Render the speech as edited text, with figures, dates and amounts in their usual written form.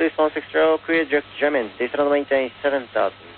Swiss 160, clear direct German, descend maintain 7000.